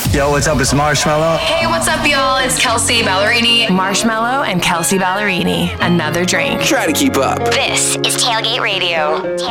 Yo, what's up? It's Marshmello. Hey, what's up, y'all? It's Kelsey Ballerini. Marshmello and Kelsey Ballerini. Another drink. Try to keep up. This is Tailgate Radio.